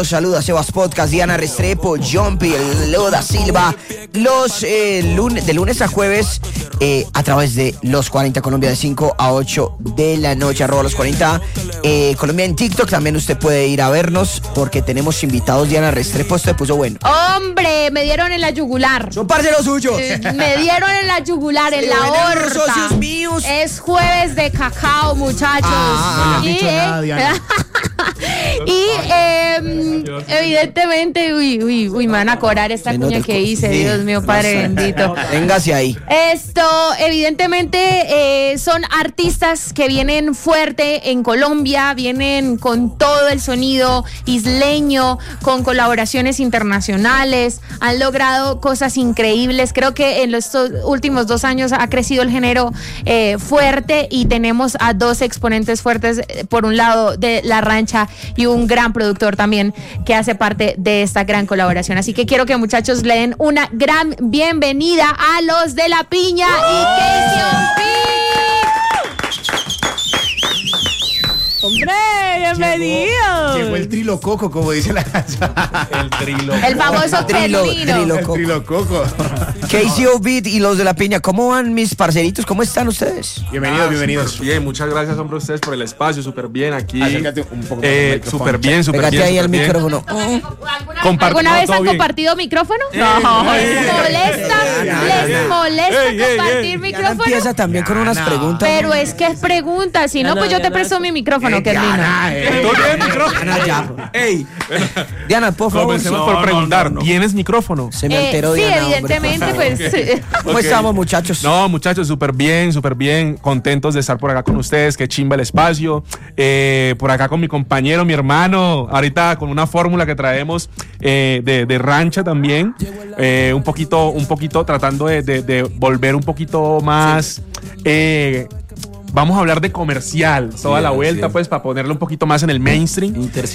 Saludos a Sebas Podcast, Diana Restrepo, Jumpy, Leo da Silva. Los de lunes a jueves a través de Los 40 Colombia de 5 a 8 de la noche, @Los 40 Colombia en TikTok. También usted puede ir a vernos porque tenemos invitados. Diana Restrepo, se puso bueno. Hombre, me dieron en la yugular. Son parceros suyos. Me dieron en la yugular, en la horta. Socios míos. Es jueves de cacao, muchachos. No le han dicho nada, Diana. Y evidentemente, me van a cobrar esta cuña que hice, Dios mío, Padre bendito. Véngase ahí. Esto, evidentemente, son artistas que vienen fuerte en Colombia, vienen con todo el sonido isleño, con colaboraciones internacionales, han logrado cosas increíbles. Creo que en los últimos 2 años ha crecido el género fuerte y tenemos a 2 exponentes fuertes, por un lado de La Rancha y un gran productor también que hace parte de esta gran colaboración. Así que quiero que muchachos le den una gran bienvenida a los de La Piña y KCOP. ¡Hombre, bienvenido! Llegó el trilococo, como dice la canción. El famoso Trilococo. KCOP y los de La Piña, ¿cómo van mis parceritos? ¿Cómo están ustedes? Bienvenidos. Súper bien, muchas gracias, hombre, a ustedes por el espacio, súper bien aquí. Acércate un poco. Súper bien, Pégate ahí al micrófono. ¿Alguna vez han compartido micrófono? No. ¿Les molesta compartir micrófono? Empieza también con unas preguntas. Pero es que es pregunta, si no, pues yo te presto mi micrófono, que es lindo. Ey, Diana, por favor. comencemos por preguntar, ¿tienes micrófono? Se me enteró Sí, Diana, evidentemente, hombre, pues. ¿Cómo estamos, muchachos? No, muchachos, súper bien, contentos de estar por acá con ustedes, qué chimba el espacio, por acá con mi compañero, mi hermano, ahorita con una fórmula que traemos de rancha también, un poquito tratando de volver un poquito más... vamos a hablar de comercial toda la vuelta, pues, para ponerlo un poquito más en el mainstream.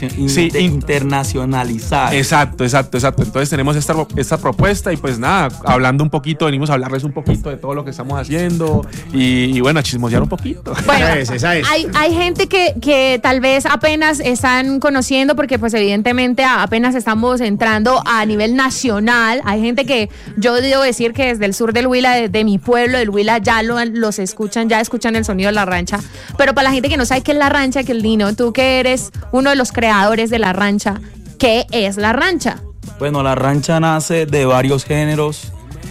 Internacionalizar. Exacto. Entonces tenemos esta propuesta y pues nada, hablando un poquito, venimos a hablarles un poquito de todo lo que estamos haciendo y bueno, a chismosear un poquito. Bueno, Esa es. hay gente que tal vez apenas están conociendo porque pues evidentemente apenas estamos entrando a nivel nacional. Hay gente que yo debo decir que desde el sur del Huila, de mi pueblo, del Huila, ya los escuchan, ya escuchan el sonido de La Rancha. Pero para la gente que no sabe qué es La Rancha, que el Lino, tú que eres uno de los creadores de La Rancha, ¿qué es La Rancha? Bueno, La Rancha nace de varios géneros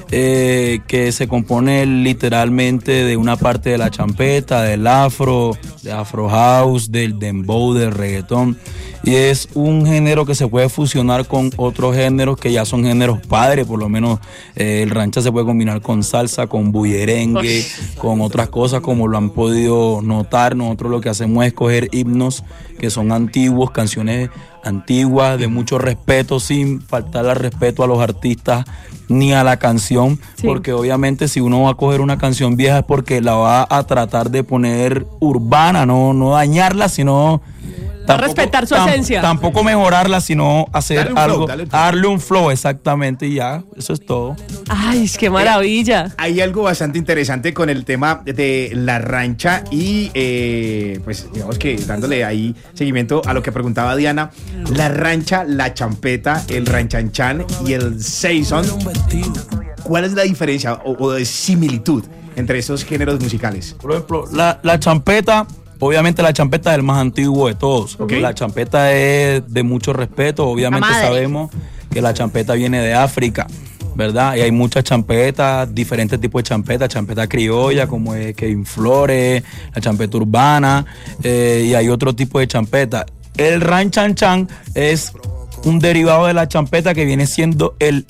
que se compone literalmente de una parte de la champeta, del afro, de afro house, del dembow, del reggaetón. Y es un género que se puede fusionar con otros géneros que ya son géneros padres, por lo menos el rancha se puede combinar con salsa, con bullerengue, con otras cosas como lo han podido notar. Nosotros lo que hacemos es coger himnos que son antiguos, canciones antiguas, de mucho respeto, sin faltarle al respeto a los artistas ni a la canción, porque obviamente si uno va a coger una canción vieja es porque la va a tratar de poner urbana, no dañarla, sino... respetar su esencia. Tampoco mejorarla, sino hacer algo, darle un flow, exactamente, y ya, eso es todo. Ay, qué maravilla. Hay algo bastante interesante con el tema de La Rancha y pues digamos que dándole ahí seguimiento a lo que preguntaba Diana, La Rancha, la champeta, el ranchanchan y el saison, ¿cuál es la diferencia o de similitud entre esos géneros musicales? Por ejemplo, la champeta... Obviamente la champeta es el más antiguo de todos. Okay. La champeta es de mucho respeto. Obviamente sabemos que la champeta viene de África, ¿verdad? Y hay muchas champetas, diferentes tipos de champetas. Champeta criolla, como es Kevin Flores, la champeta urbana, y hay otro tipo de champeta. El ranchanchan es un derivado de la champeta que viene siendo el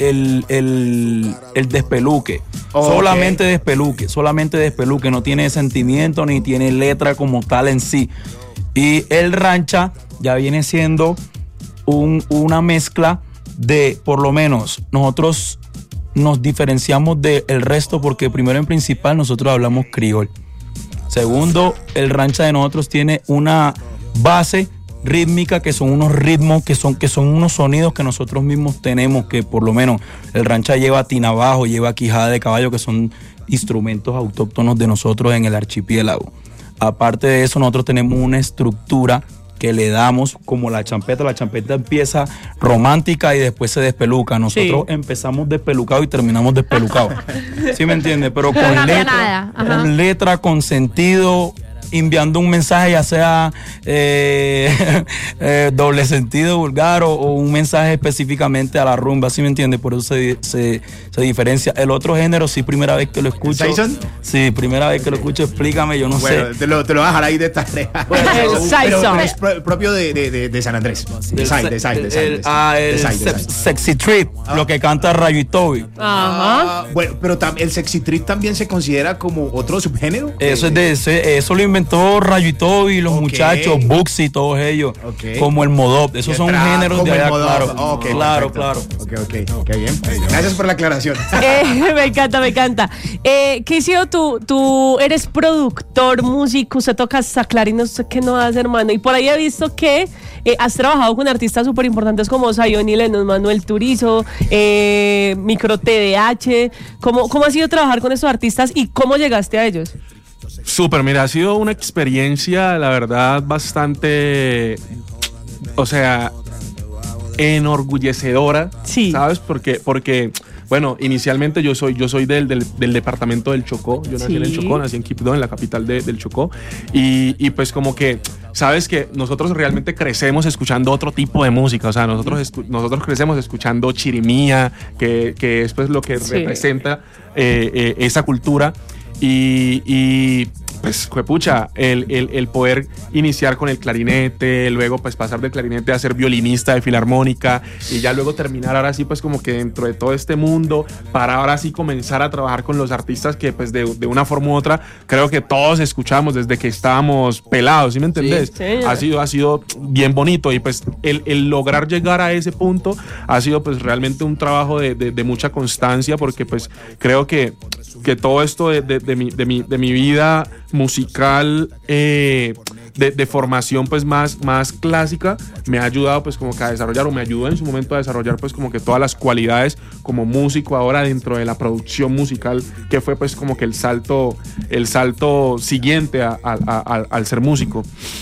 despeluque. Okay. Solamente despeluque, no tiene sentimiento ni tiene letra como tal en sí. Y el rancha ya viene siendo una mezcla de, por lo menos, nosotros nos diferenciamos del resto porque primero en principal nosotros hablamos criol. Segundo, el rancha de nosotros tiene una base rítmica, que son unos ritmos, que son unos sonidos que nosotros mismos tenemos, que por lo menos el rancha lleva tinabajo, lleva quijada de caballo, que son instrumentos autóctonos de nosotros en el archipiélago. Aparte de eso, nosotros tenemos una estructura que que le damos como la champeta empieza romántica y después se despeluca. Nosotros empezamos despelucado y terminamos despelucado. ¿Sí me entiendes? Pero No con cambia letra, nada. Ajá. con letra, con sentido, enviando un mensaje ya sea doble sentido vulgar o un mensaje específicamente a la rumba, ¿sí me entiende? Por eso se diferencia. El otro género, sí, primera vez que lo escucho. ¿Saison? Sí, primera vez que lo escucho, explícame, yo no Bueno, sé. te lo voy a dejar ahí de tarea. El Saison. Es propio de San Andrés. De Side. Sexy Trip, lo que canta Rayo y Toby. Ajá. Bueno, pero el sexy trip también se considera como otro subgénero. Eso lo inventó Rayo y Toby, los Ok. muchachos, Bugsy, todos ellos, Ok. como el Modop. Esos son géneros de allá, claro. Ok, Claro, perfecto. claro. Ok, qué bien. Gracias por la aclaración. Me encanta, me encanta. Kisio, tú eres productor, músico, usted toca saxofón y no sé qué no hace, hermano. Y por ahí he visto que has trabajado con artistas súper importantes como Zion y Lennon, Manuel Turizo, Micro TDH. ¿Cómo ha sido trabajar con esos artistas y cómo llegaste a ellos? Súper, mira, ha sido una experiencia, la verdad, bastante, o sea, enorgullecedora, Sí. ¿sabes? Porque bueno, inicialmente yo soy del departamento del Chocó. Yo nací en el Sí. Chocó, nací en Quibdó, en la capital del Chocó. Y pues como que, sabes que nosotros realmente crecemos escuchando otro tipo de música. O sea, nosotros crecemos escuchando chirimía, que es pues lo que Sí. representa esa cultura. Y pues, juepucha, el poder iniciar con el clarinete, luego pues pasar del clarinete a ser violinista de filarmónica y ya luego terminar ahora sí pues como que dentro de todo este mundo para ahora sí comenzar a trabajar con los artistas que pues de una forma u otra creo que todos escuchamos desde que estábamos pelados, ¿sí me entendés? Sí. Ha sido bien bonito y pues el lograr llegar a ese punto ha sido pues realmente un trabajo de mucha constancia porque pues creo que todo esto de mi vida musical de formación pues más clásica me ha ayudado pues como que a desarrollar o me ayudó en su momento a desarrollar pues como que todas las cualidades como músico ahora dentro de la producción musical que fue pues como que el salto siguiente al ser músico.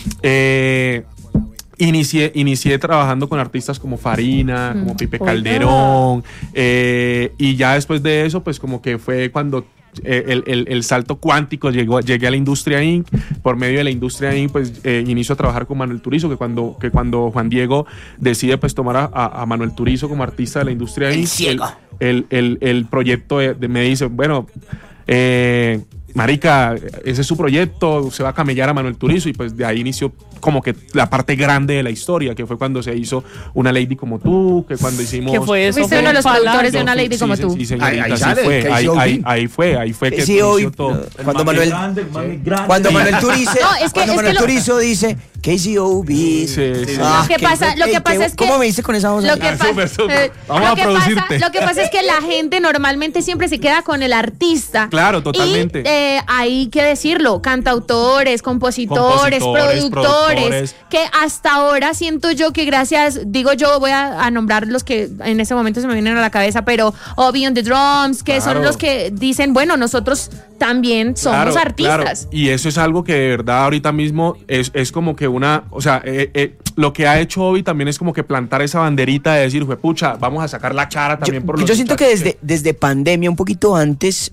Inicié trabajando con artistas como Farina, como Pipe Calderón, y ya después de eso, pues como que fue cuando el salto cuántico llegué a la Industria Inc. Por medio de la Industria Inc. pues inicio a trabajar con Manuel Turizo, que cuando Juan Diego decide pues tomar a Manuel Turizo como artista de la Industria Inc. El proyecto me dice, bueno, marica, ese es su proyecto, se va a camellar a Manuel Turizo y pues de ahí inició como que la parte grande de la historia, que fue cuando se hizo Una Lady Como Tú, que cuando hicimos... ¿Qué fue eso? Fuiste uno de los Palabras. productores de Una Lady Como Tú. Sí, señorita, Ahí sí sale, fue, KCOB. ahí fue que Sí, inició hoy, todo. cuando Manuel Turizo, No, es que- cuando es que Manuel lo- Turizo dice KCOB. Sí. Lo que pasa es que ¿Cómo me dice con esa voz? Lo que, Súper. Vamos a producirte. lo que pasa es que la gente normalmente siempre se queda con el artista. Claro, totalmente. Y hay que decirlo, cantautores, compositores, productores, que hasta ahora siento yo que gracias, digo yo, voy a nombrar los que en ese momento se me vienen a la cabeza, pero Obi on the Drums, que son Claro. los que dicen, bueno, nosotros también somos artistas. Claro. Y eso es algo que de verdad ahorita mismo es como que o sea, lo que ha hecho Obi también es como que plantar esa banderita de decir, pucha, vamos a sacar la cara también por los Yo siento que muchachos desde pandemia, un poquito antes,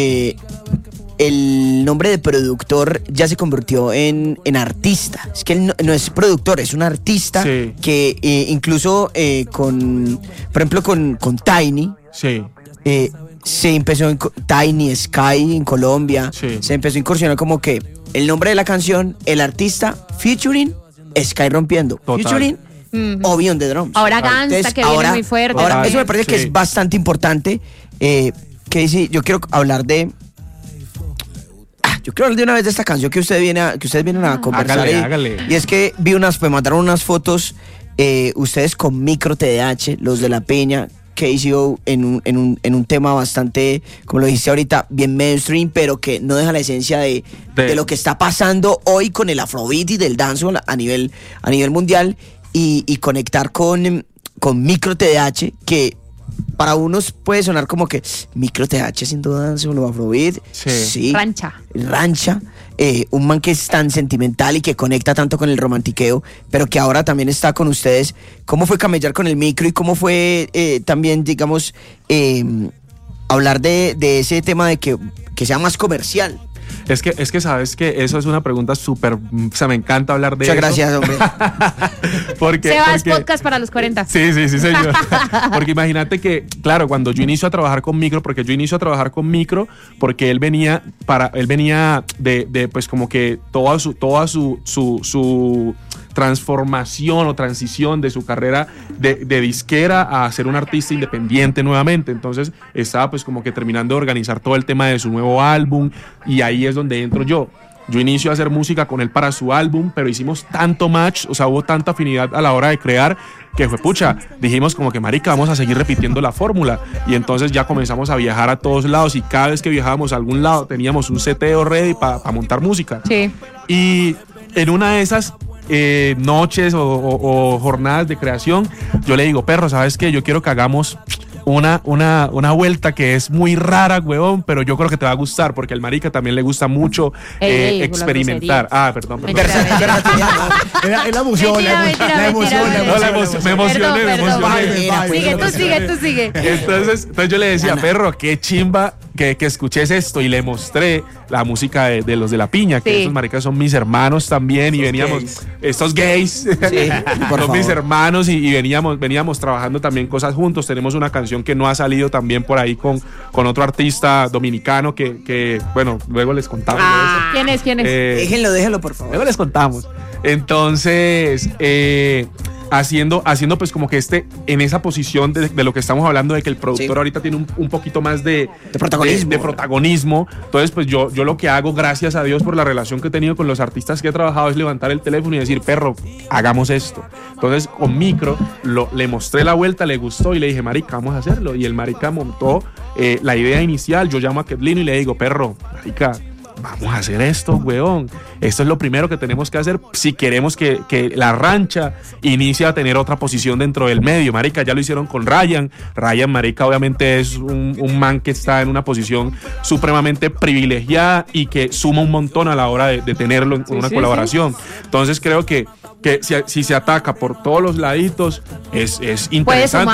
el nombre de productor ya se convirtió en artista. Es que él no es productor, es un artista Sí. que incluso por ejemplo, con Tiny, Sí. se empezó Tiny, Sky en Colombia, Sí. se empezó a incursionar como que el nombre de la canción, el artista, featuring, Sky rompiendo, Total. featuring, Obi on the Drums. Ahora Gangsta, que viene muy fuerte. Ahora, también. eso me parece que Sí. es bastante importante. Que dice, yo quiero hablar de... Yo quiero hablar de una vez de esta canción que ustedes vienen a conversar. Hágale. Y es que me mandaron unas fotos, ustedes con Micro TDH, los de La Peña, KCO, en un tema bastante, como lo dijiste ahorita, bien mainstream, pero que no deja la esencia de lo que está pasando hoy con el afrobeat y del dancehall a nivel mundial, y conectar con Micro TDH, que para unos puede sonar como que Micro TH sin duda, solo Afrobeat. Sí. Rancha. Un man que es tan sentimental y que conecta tanto con el romantiqueo, pero que ahora también está con ustedes. ¿Cómo fue camellar con el micro y cómo fue también, digamos, hablar de ese tema de que sea más comercial? Es que sabes que eso es una pregunta súper, o sea, me encanta hablar de Muchas eso. gracias, hombre. Sebas Podcast para los 40. Sí, señor. Porque imagínate que, claro, cuando yo inicio a trabajar con micro, porque él venía de pues como que toda su transformación o transición de su carrera de disquera a ser un artista independiente nuevamente. Entonces estaba pues como que terminando de organizar todo el tema de su nuevo álbum, y ahí es donde entro yo. Yo inicio a hacer música con él para su álbum, pero hicimos tanto match, o sea, hubo tanta afinidad a la hora de crear, que fue pucha, dijimos como que marica, vamos a seguir repitiendo la fórmula, y entonces ya comenzamos a viajar a todos lados, y cada vez que viajábamos a algún lado teníamos un seteo ready para montar música. Sí. Y en una de esas noches o jornadas de creación, yo le digo, perro, ¿sabes qué? Yo quiero que hagamos una vuelta que es muy rara, huevón, pero yo creo que te va a gustar, porque al marica también le gusta mucho experimentar. Perdón. Es la emoción, la emoción. Me emocioné. Sigue. Entonces yo le decía, perro, qué chimba que escuches esto, y le mostré la música de los de La Piña, que esos maricas son mis hermanos también, y veníamos, estos gays, son mis hermanos, y veníamos trabajando también cosas juntos. Tenemos una canción que no ha salido también por ahí con otro artista dominicano que bueno, luego les contamos. ¿Quién es? Déjenlo, por favor. Luego les contamos. Entonces, haciendo pues como que en esa posición de lo que estamos hablando, de que el productor ahorita tiene un poquito más de protagonismo. Entonces pues yo lo que hago, gracias a Dios por la relación que he tenido con los artistas que he trabajado, es levantar el teléfono y decir, perro, hagamos esto. Entonces con micro le mostré la vuelta, le gustó, y le dije, marica, vamos a hacerlo. Y el marica montó la idea inicial. Yo llamo a Ketlino y le digo, perro, marica, vamos a hacer esto, weón. Esto es lo primero que tenemos que hacer si queremos que la rancha inicie a tener otra posición dentro del medio. Marica, ya lo hicieron con Ryan. Ryan, marica, obviamente es un man que está en una posición supremamente privilegiada y que suma un montón a la hora de tenerlo en una colaboración. Entonces creo que si se ataca por todos los laditos, es interesante.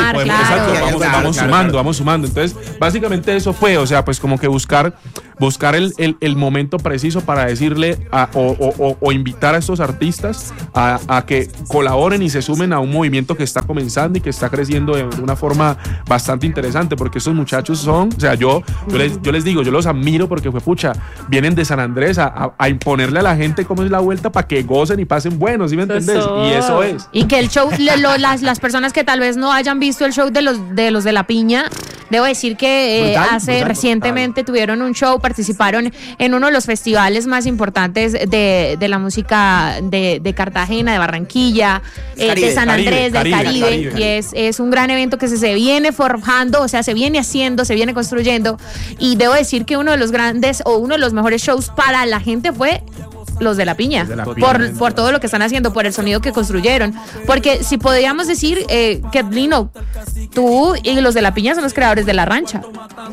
Vamos sumando. Entonces, básicamente eso fue, o sea, pues como que buscar el momento preciso para decirle o invitar a estos artistas a que colaboren y se sumen a un movimiento que está comenzando y que está creciendo de una forma bastante interesante, porque estos muchachos son, o sea, yo les digo, yo los admiro porque vienen de San Andrés a imponerle a la gente cómo es la vuelta para que gocen y pasen buenos, ¿sí me entendés? Y eso es. Y que el show, las personas que tal vez no hayan visto el show de los de La Piña, debo decir que recientemente tuvieron un show, participaron en uno de los festivales más importantes de la música de Cartagena, de Barranquilla, de San Andrés, del Caribe. Y es un gran evento que se viene forjando, o sea, se viene haciendo, se viene construyendo. Y debo decir que uno de los grandes o uno de los mejores shows para la gente fue los de La Piña, por todo lo que están haciendo, por el sonido que construyeron. Porque si podríamos decir, Ketlino, tú y los de La Piña son los creadores de La Rancha.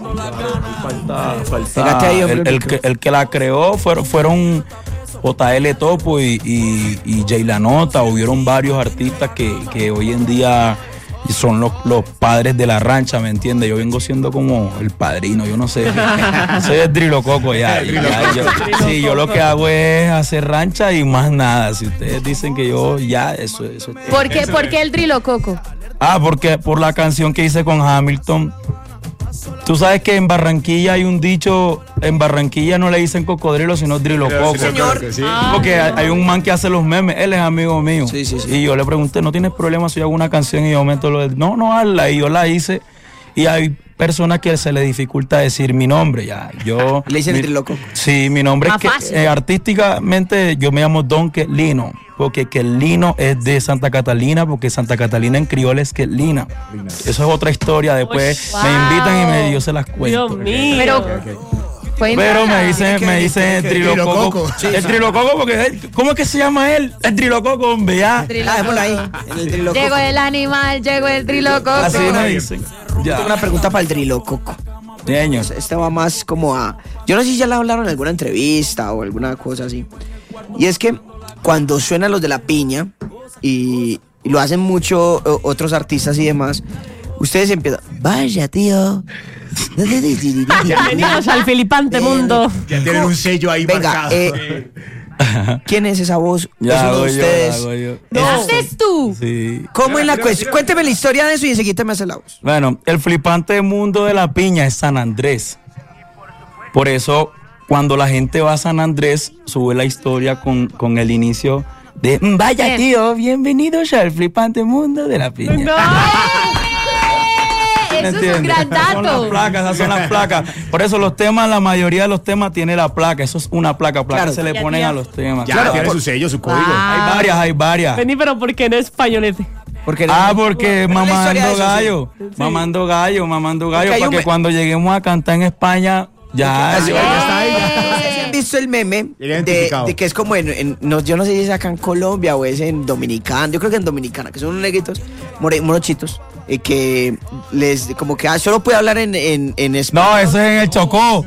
Falta el que la creó fueron JL Topo y Jay La Nota. Hubieron varios artistas que hoy en día son los padres de La Rancha, ¿me entiendes? Yo vengo siendo como el padrino, yo no sé. Soy el Drilococo ya. Yo lo que hago es hacer rancha y más nada. Si ustedes dicen que yo ya, eso. ¿Por qué el Drilococo? Porque por la canción que hice con Hamilton. Tú sabes que en Barranquilla hay un dicho, en Barranquilla no le dicen cocodrilo, sino Drilococo. Sí, señor. Porque hay un man que hace los memes, él es amigo mío. Sí. Y yo le pregunté, ¿no tienes problema si yo hago una canción y yo meto lo de... No, hazla. Y yo la hice. Y hay personas que se le dificulta decir mi nombre. Yo le dicen Drilococo. Sí, mi nombre es que artísticamente yo me llamo Don Ketlino. Porque Ketlino es de Santa Catalina, porque Santa Catalina en criol es Ketlina. Eso es otra historia. Después me invitan y yo se las cuento. Dios mío. Pero me dicen Drilococo. El Drilococo, porque ¿cómo es que se llama él? El Drilococo, hombre, ya. Déjalo ahí. Llegó el animal, llegó el Drilococo. Así me dicen. Ya. Tengo una pregunta para el Drilo, Coco. Señor. Este va más como a... Yo no sé si ya le hablaron en alguna entrevista o alguna cosa así. Y es que cuando suenan los de La Piña y lo hacen mucho otros artistas y demás, ustedes empiezan, vaya tío. Bienvenidos al flipante mundo. Ya tienen un sello ahí Venga, marcado. ¿quién es esa voz? Ya ¿Es uno hago de yo, ustedes? hago yo. ¿Qué haces tú? Sí. ¿Cómo es la cuestión? Cuénteme la historia de eso y enseguida me hace la voz. Bueno, el flipante mundo de La Piña es San Andrés. Por eso, cuando la gente va a San Andrés, sube la historia con el inicio de vaya Bien. tío, bienvenidos al flipante mundo de La Piña. No. Eso es un gran Esas son las dato. placas, esas son las placas. Por eso los temas, la mayoría de los temas tiene la placa. Eso es una placa. Claro. Se le Ya, ponen tía. a los temas. Ya Claro, tiene su sello, su código. Wow. hay varias. Vení, pero ¿por qué en españolete? Porque Porque ¿Cuál es la historia de mamando eso, gallo, mamando gallo, Porque hay para un que me- cuando lleguemos a cantar en España, ya. Así- ya está ahí, ya. No sé si han visto el meme Identificado. de que es como yo no sé si es acá en Colombia o es en Dominicana, yo creo que en Dominicana, que son unos negritos morochitos, que les como que solo puede hablar en español. No, eso es en el Chocó.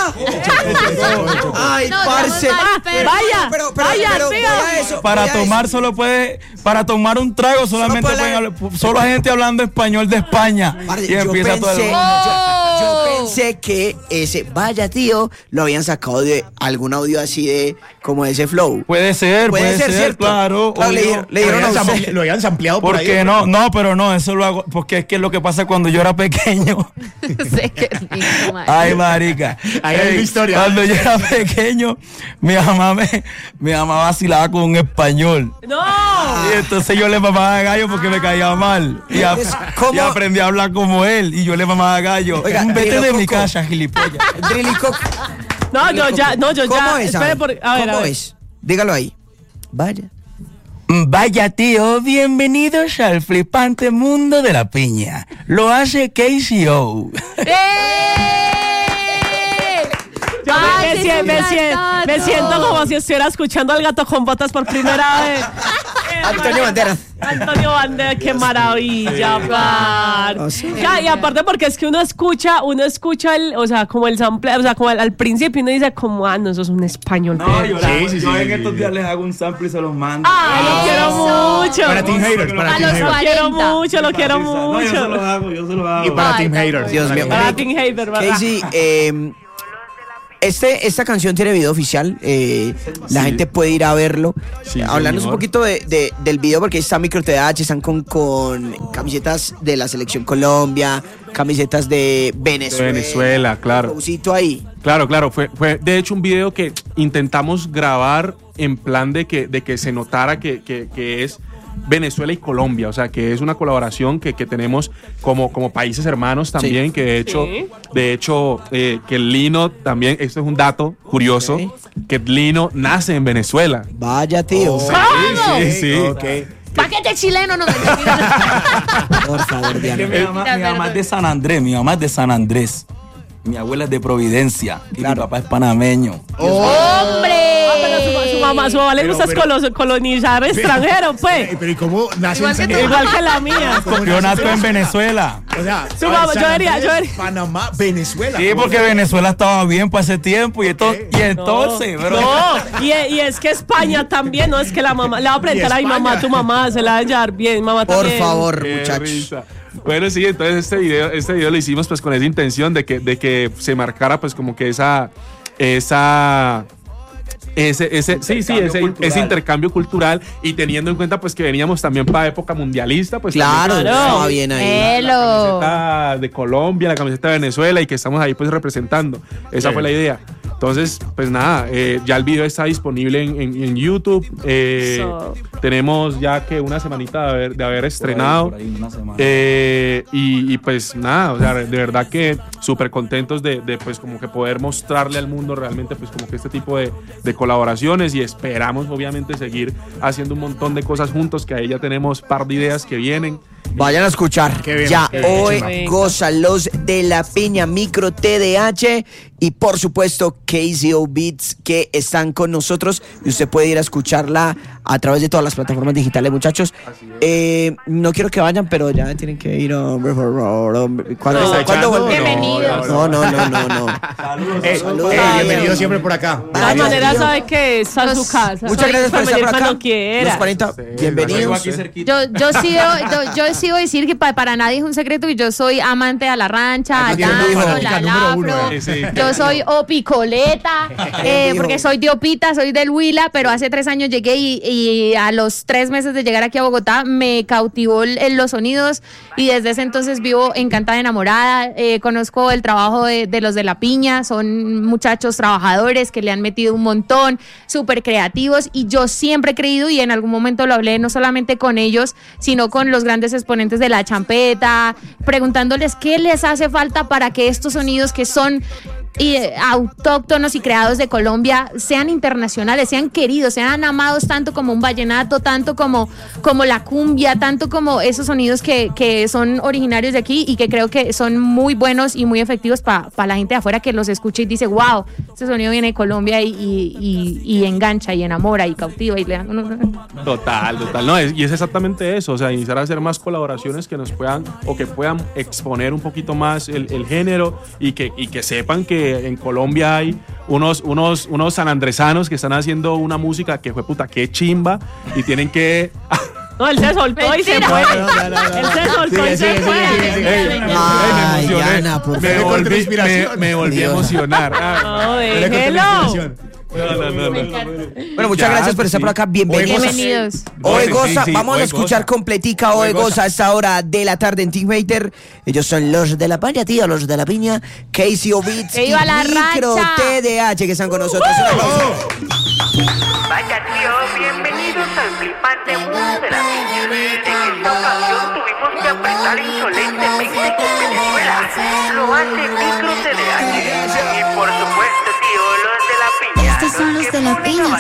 Ay, No, parce. estamos mal, pero- Vaya, vaya, pero siga. voy a eso, Para voy a tomar eso. para tomar un trago solamente puede pueden hablar- hablar, solo gente hablando español de España. Parce, Y empieza todo el yo pensé que ese vaya tío lo habían sacado de algún audio así de como ese flow. Puede ser, ¿cierto? claro. Claro, le obvio. dieron a usted. Lo habían ampliado por ahí. Porque no, pero no, eso lo hago, porque es que lo que pasa cuando yo era pequeño. Sé que rico, man. Ay, marica. Ahí hay una historia. Cuando yo era pequeño, mi mamá vacilaba con un español. No. Y entonces yo le mamaba gallo porque me caía mal. ¿Cómo? Y aprendí a hablar como él. Y yo le mamaba gallo. Oiga, Vete pero de mi Coco. casa, gilipollas. Drilico. No, yo ya. ¿Cómo es? Espere a ver, ¿Cómo a ver. es? Dígalo ahí. Vaya. Vaya tío, bienvenidos al flipante mundo de La Piña. Lo hace KCO. Yo me siento como si estuviera escuchando al Gato con Botas por primera vez. Antonio Banderas. Antonio Banderas, qué maravilla, par. Oh, sí. Ya, y aparte porque es que uno escucha o sea, como el sample, o sea, como al principio uno dice como, no, eso es un español. Yo en estos días les hago un sample y se los mando. Lo quiero mucho. Para Team Haters, para A Team los Haters. Lo quiero 40. mucho, lo quiero No, yo se los mucho. hago, yo se los hago. Y para Ay, Team tan Haters. Dios mío. Para Team Hater, ¿verdad? Casey, esta canción tiene video oficial. La gente puede ir a verlo. Sí, Hablarnos un señor. poquito del video, porque está Micro TDH, están con camisetas de la Selección Colombia, camisetas de Venezuela. De Venezuela, claro. Showcito ahí. Claro, fue de hecho un video que intentamos grabar en plan de que se notara que es Venezuela y Colombia, o sea, que es una colaboración que tenemos como países hermanos también, Sí. que Sí. de hecho que Lino también, esto es un dato curioso, Ok. que Lino nace en Venezuela. Vaya, tío. Sí. Ok. Paquete chileno, no me Por favor, Diana. Mi mamá es de San Andrés, mi mamá es de San Andrés. Mi abuela es de Providencia y mi papá es panameño. ¡Hombre! Su mamá le Pero- gusta pero- colonizar extranjeros, pues. Pero ¿y cómo nace Igual en que San tú. Andrés? Igual que la mía. Yo nazco en Venezuela. O sea, Su a ver, mamá, San yo diría- Andrés, Panamá, Venezuela. Sí, porque Venezuela estaba bien para ese tiempo y entonces, bro. No, y es que España también, no es que la mamá, le va a preguntar a mi mamá, tu mamá, se la va a llevar bien, mamá Por también. favor, Qué muchachos. risa. Bueno, sí, entonces este video lo hicimos pues con esa intención de que se marcara pues como que ese intercambio cultural, y teniendo en cuenta pues que veníamos también para época mundialista, pues Claro, también estaba bien ahí. Hello. la camiseta de Colombia, la camiseta de Venezuela, y que estamos ahí pues representando. Esa Sí. fue la idea. Entonces, pues nada, ya el video está disponible en YouTube. Tenemos ya que una semanita de haber estrenado. Por ahí, una semana. Y pues nada, o sea, de verdad que súper contentos de pues como que poder mostrarle al mundo realmente pues como que este tipo de colaboraciones, y esperamos obviamente seguir haciendo un montón de cosas juntos, que ahí ya tenemos par de ideas que vienen. Vayan a escuchar. Qué bien, Ya qué bien, hoy chimba. gózalos de La Piña, Micro TDH y por supuesto KZO Beats, que están con nosotros, y usted puede ir a escucharla a través de todas las plataformas digitales, muchachos. No quiero que vayan, pero ya tienen que ir, hombre, por favor, hombre. ¿Cuándo vuelven? Bienvenidos. No. Saludos. Bienvenido siempre por acá. De todas maneras, sabe que está en su casa. Muchas gracias por estar por acá. Cuando quiera. Los 40, bienvenidos. Yo sigo decir que para nadie es un secreto y yo soy amante a la rancha, Aquí al tiene afro, número al uno, afro. sí. Yo soy opicoleta, porque soy de Opita, soy del Huila, pero hace 3 años llegué y a los 3 meses de llegar aquí a Bogotá me cautivó los sonidos y desde ese entonces vivo encantada, enamorada. Conozco el trabajo de los de La Piña, son muchachos trabajadores que le han metido un montón, súper creativos, y yo siempre he creído, y en algún momento lo hablé no solamente con ellos, sino con los grandes exponentes de la champeta, preguntándoles qué les hace falta para que estos sonidos que son autóctonos y creados de Colombia sean internacionales, sean queridos, sean amados tanto como un vallenato, tanto como la cumbia, tanto como esos sonidos que son originarios de aquí y que creo que son muy buenos y muy efectivos para la gente de afuera que los escucha y dice, wow, ese sonido viene de Colombia y engancha y enamora y cautiva y le dan... Total. No, y es exactamente eso, o sea, iniciar a hacer más colaboraciones que nos puedan o que puedan exponer un poquito más el género y que sepan que en Colombia hay unos sanandresanos que están haciendo una música que fue puta, qué chimba, y tienen que... No, él se soltó y se fue. Él se soltó y se fue. Ay, Diana, por favor. Me volví a emocionar. No, déjelo. Bueno, muchas gracias por estar por acá. Bienvenidos. Oe Goza, vamos a escuchar completica Oe Goza a esta hora de la tarde en Team Hater. Ellos son los de la Piña, tío, los de la Piña, Casey Beats y ¡Viva la Micro racha! TDH que están con nosotros. Un aplauso. Vaya tío, bienvenidos al flipante mundo de la piña. En esta ocasión tuvimos que apretar insolentemente con Venezuela. Lo hace Micro TDH.